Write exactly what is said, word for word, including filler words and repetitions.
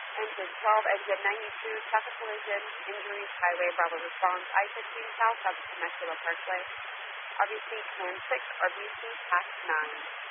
Engine twelve, engine ninety-two, traffic collision, injuries, highway, Bravo response, I fifteen south, south of Temecula Parkway. R B C ten six, R B C tax nine.